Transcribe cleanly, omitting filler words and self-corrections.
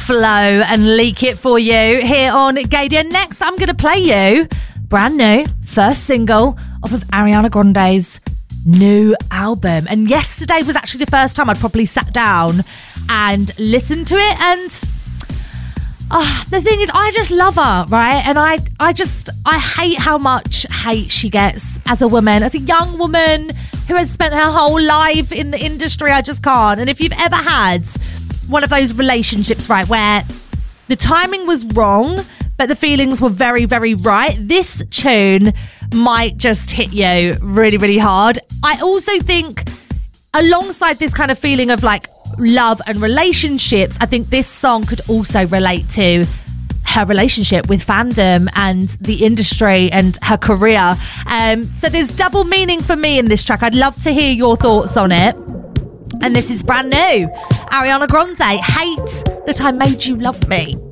flow and leak it for you here on Gadia. Next, I'm going to play you brand new first single off of Ariana Grande's new album. And yesterday was actually the first time I'd properly sat down and listened to it. And the thing is, I just love her, right? And I hate how much hate she gets as a woman, as a young woman who has spent her whole life in the industry. I just can't. And if you've ever had one of those relationships, right, where the timing was wrong, but the feelings were very, very right, this tune might just hit you really, really hard. I also think alongside this kind of feeling of like love and relationships, I think this song could also relate to her relationship with fandom and the industry and her career. So there's double meaning for me in this track. I'd love to hear your thoughts on it. And this is brand new. Ariana Grande, Hate That I Made You Love Me.